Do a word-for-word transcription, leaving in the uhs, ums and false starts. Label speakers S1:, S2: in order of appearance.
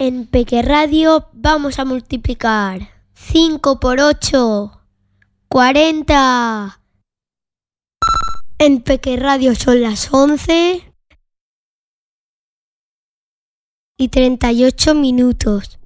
S1: En Peque Radio vamos a multiplicar cinco por ocho, cuarenta. En Peque Radio son las once y treinta y ocho minutos.